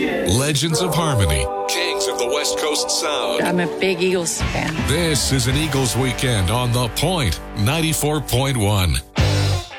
Legends of Harmony, Kings of the West Coast Sound. I'm a big Eagles fan. This is an Eagles weekend on The Point, 94.1.